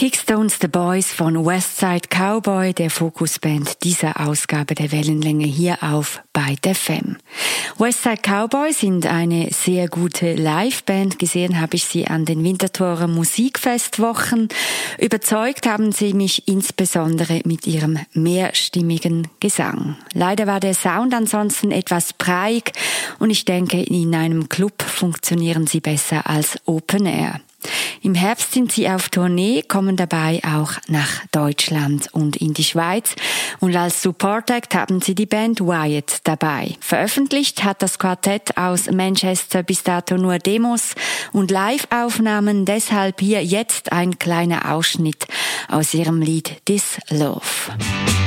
Kickstones, The Boys von Westside Cowboy, der Fokusband dieser Ausgabe der Wellenlänge hier auf Byte FM. Westside Cowboy sind eine sehr gute Liveband. Gesehen habe ich sie an den Winterthurer Musikfestwochen. Überzeugt haben sie mich insbesondere mit ihrem mehrstimmigen Gesang. Leider war der Sound ansonsten etwas breiig und ich denke, in einem Club funktionieren sie besser als Open Air. Im Herbst sind sie auf Tournee, kommen dabei auch nach Deutschland und in die Schweiz und als Support Act haben sie die Band Wyatt dabei. Veröffentlicht hat das Quartett aus Manchester bis dato nur Demos und Live-Aufnahmen, deshalb hier jetzt ein kleiner Ausschnitt aus ihrem Lied This Love.